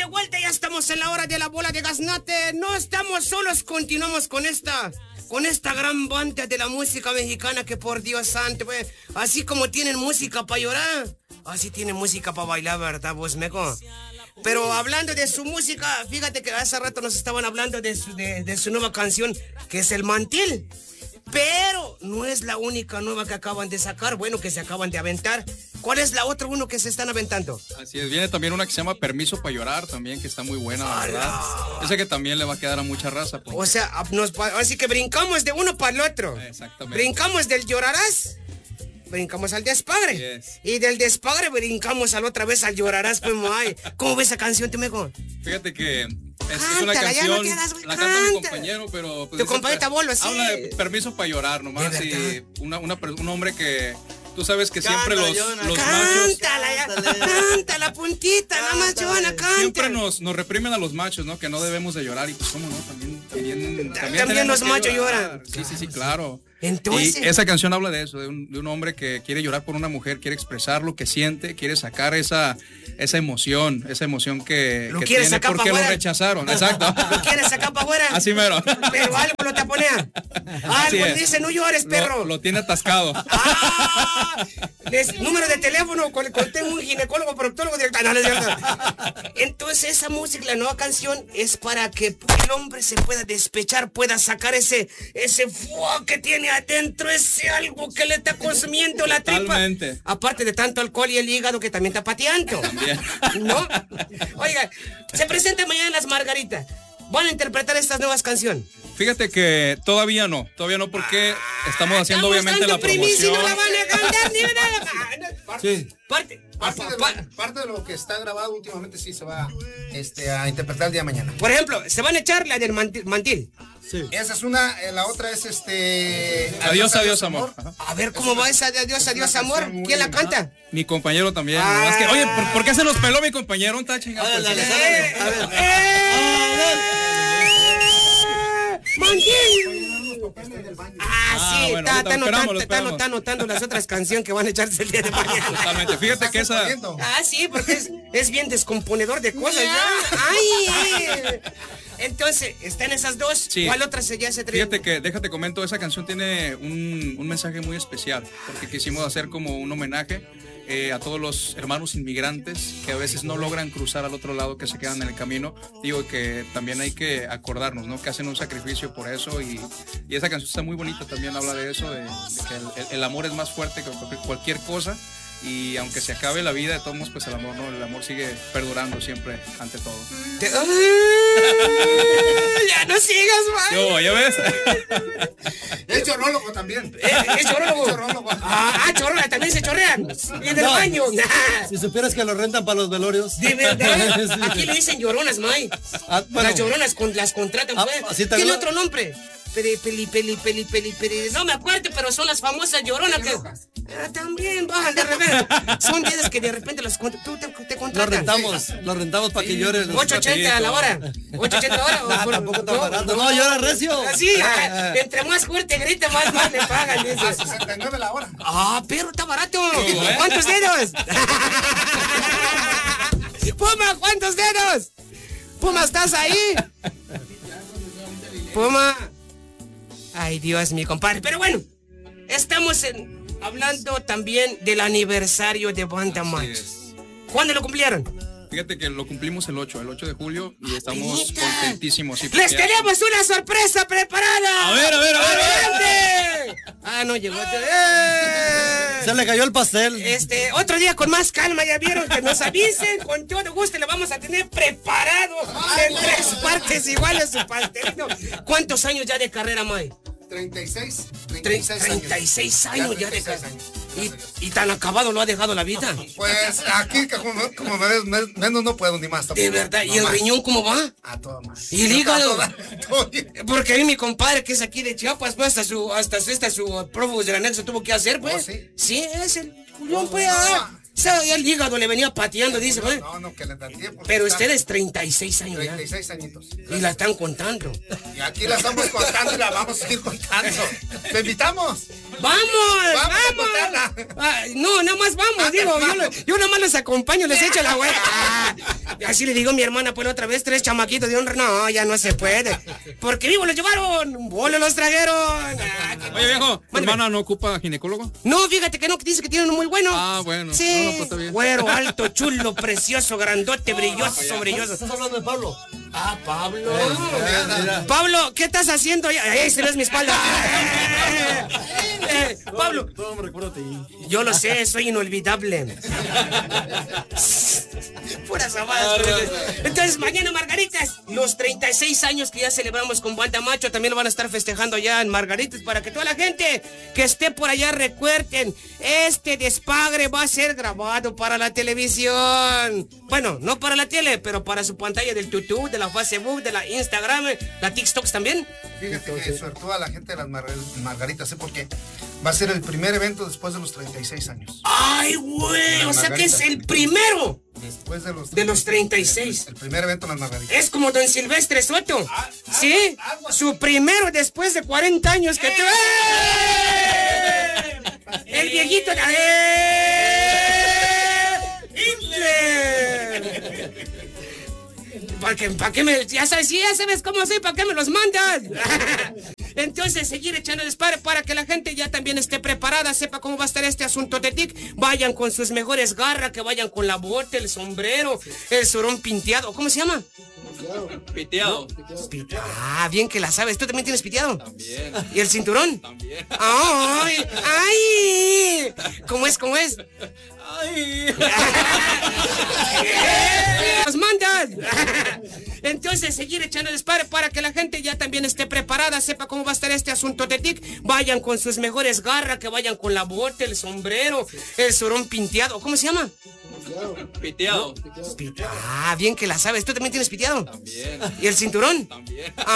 vuelta, ya estamos en la hora de la bola de gaznate. No estamos solos, continuamos con esta gran banda de la música mexicana que por Dios santo, pues, así como tienen música para llorar, así tienen música para bailar, ¿verdad, vos, meco? Pero hablando de su música, fíjate que hace rato nos estaban hablando de su nueva canción, que es El Mantil. Pero no es la única nueva que acaban de sacar, bueno, que se acaban de aventar. ¿Cuál es la otra uno que se están aventando? Así es, viene también una que se llama Permiso para Llorar también, que está muy buena, la verdad. Esa que también le va a quedar a mucha raza. Pues. O sea, así que brincamos de uno para el otro. Exactamente. Brincamos del Llorarás, brincamos al Despagre. Yes. Y del Despagre brincamos otra vez al Llorarás, pues, ¿cómo ves esa canción, te meco? Fíjate que es Cántala, una ya canción, no quedas, güey, la canta mi canta. compañero, pero... Pues, Tu compañero Tabolo, sí. Habla de permiso para llorar nomás, ¿De y un hombre que... Tú sabes que Canta, siempre los machos... Cántala, ya, canta la puntita, nada más, Joana, canta. Siempre nos reprimen a los machos, ¿no? Que no debemos de llorar, y pues cómo no, también También los machos lloran. Sí, claro. Entonces... Y esa canción habla de eso, de un hombre que quiere llorar por una mujer, quiere expresar lo que siente, quiere sacar esa emoción que Lo que quiere tiene sacar porque pa' lo afuera. rechazaron, exacto. ¿Lo quieres sacar para afuera? Así mero. Pero algo lo taponea. Así Algo le es. dice, no llores, perro. Lo tiene atascado. Número de teléfono, tengo un ginecólogo, proctólogo, director. No, no es cierto. Entonces esa música, la nueva canción, es para que el hombre se pueda despechar, pueda sacar ese fuego que tiene adentro, ese algo que le está consumiendo la tripa. Totalmente. Aparte de tanto alcohol y el hígado que también está pateando. También. ¿No? Oiga, se presenta mañana en Las Margaritas. ¿Van a interpretar estas nuevas canciones? Fíjate que todavía no porque estamos haciendo obviamente la primicia y promoción. no la van a cantar ni nada. Sí. Parte de lo que está grabado últimamente sí se va a interpretar el día de mañana. Por ejemplo, se van a echar la del mantil. Sí. Esa es una, la otra es Adiós, amor. Ajá. A ver cómo va esa de adiós, amor. ¿Quién la canta? Mi compañero también. Ah. nomás que, oye, ¿por qué se nos peló mi compañero? Un tache. A ver, dale, a ver. ¡Mantil! Ah, Sí, bueno, está ahorita lo esperamos. anotando las otras canciones que van a echarse el día de mañana. Totalmente. Fíjate que esa... Sí, porque es bien descomponedor de cosas ya. ¡Ay! Entonces, ¿están esas dos? Sí. ¿Cuál otra ya se trae? Fíjate que, déjate comento, esa canción tiene un mensaje muy especial, porque quisimos hacer como un homenaje a todos los hermanos inmigrantes que a veces no logran cruzar al otro lado, que se quedan en el camino. Digo que también hay que acordarnos, ¿no? Que hacen un sacrificio por eso, y esa canción está muy bonita, también habla de eso, de que el amor es más fuerte que cualquier cosa. Y aunque se acabe la vida, de todos modos, pues el amor sigue perdurando siempre ante todo. Ya no sigas, man. ¿Ya ves? Es chorólogo también. ¿Es chorólogo? Chorólogo. Chorrola, también se chorrean. Y en el baño. Si supieras que lo rentan para los velorios. De verdad. Sí. Aquí le dicen lloronas, May. Bueno. Las lloronas las contratan. Pues. así te Tiene hablo. otro nombre. Peli. No me acuerdo, pero son las famosas lloronas que... también bajan de revés. Son de esas que de repente tú te contratan. Lo rentamos para que lloren. 8.80 a la hora. 8.80 a la hora. Tampoco tan barato. No, llora recio. Así, entre más fuerte grita, más le pagan. Dice. A 69 la hora. Pero está barato. ¿Cuántos dedos? Puma, ¿cuántos dedos? Puma, ¿estás ahí? Puma. Ay, Dios, mi compadre. Pero bueno, estamos hablando también del aniversario de Banda Así Match. es. ¿Cuándo lo cumplieron? Fíjate que lo cumplimos el 8 de julio, y estamos Penita. contentísimos. Sí, ¡Les porque- tenemos una sorpresa preparada! A ver. ¡Adelante! No llegó. Se le cayó el pastel. Otro día con más calma, ya vieron, que nos avisen, con todo gusto le vamos a tener preparado en 3 partes iguales su pastelito. ¿Cuántos años ya de carrera, May? 36 años ya de 36 carrera. años. ¿Y tan acabado lo ha dejado la vida? Pues aquí, como me ves, menos no puedo ni más. De verdad. ¿Y el riñón cómo va? A todo más. ¿Y el hígado? Todo bien. Porque a mí mi compadre, que es aquí de Chiapas, pues hasta su prófugo del anexo tuvo que hacer, pues. ¿Oh, sí? Sí, es el riñón, pues. O sea, ya el hígado le venía pateando, dice, pues. No, que le dan tiempo. Pero ustedes 36 años ya. 36 añitos. Y la están contando. Y aquí la estamos contando y la vamos a seguir contando. ¿Te invitamos? ¡Vamos! a contarla. No, nada más vamos, digo. Yo nada más los acompaño, les echo la hueá. Así le digo a mi hermana, pues otra vez 3 chamaquitos de honra. No, ya no se puede. Porque vivo los llevaron, bolo los trajeron. Oye, viejo, ¿tu hermana no ocupa ginecólogo? No, fíjate que no, que dice que tiene uno muy bueno. Ah, bueno. Sí, No, pues está bien. güero, alto, chulo, precioso, grandote, brilloso, brilloso. ¿Estás hablando de Pablo? Ah, Pablo. Mira. Pablo, ¿qué estás haciendo? Ahí se ves mi espalda. Pablo. No me recuerdo a ti. Yo lo sé, soy inolvidable. Puras amadas. Entonces, mañana, Margaritas, los 36 años que ya celebramos con Banda Macho, también lo van a estar festejando ya en Margaritas, para que toda la gente que esté por allá recuerden, este despagre va a ser grabado para la televisión. Bueno, no para la tele, pero para su pantalla del YouTube, de la Facebook, de la Instagram, la TikTok también. Fíjate que suertuda a la gente de las Margaritas, ¿eh? Porque va a ser el primer evento después de los 36 años. ¡Ay, güey! O sea que es el primero Después de los 36. El primer evento en las Margaritas. Es como don Silvestre Soto. ¿Sí? Su primero después de 40 años que... El viejito... ¡Hitler! ¿Para qué me...? Ya sabes cómo soy, ¿para qué me los mandas? Entonces, seguir echando despair para que la gente ya también esté preparada, sepa cómo va a estar este asunto de TIC. Vayan con sus mejores garras, que vayan con la bota, el sombrero, el surón pinteado. ¿Cómo se llama? Piteado. Ah, bien que la sabes. ¿Tú también tienes piteado? También. ¿Y el cinturón? También. ¡Ay! ¡Ay! ¿Cómo es? Ay. ¡Los mandas! Entonces, seguir echando despair para que la gente ya también esté preparada, sepa cómo va a estar este asunto de TIC. Vayan con sus mejores garras, que vayan con la bota, el sombrero, el surón pinteado. ¿Cómo se llama? Piteado. Ah, bien que la sabes. ¿Tú también tienes piteado? También. ¿Y el cinturón? También.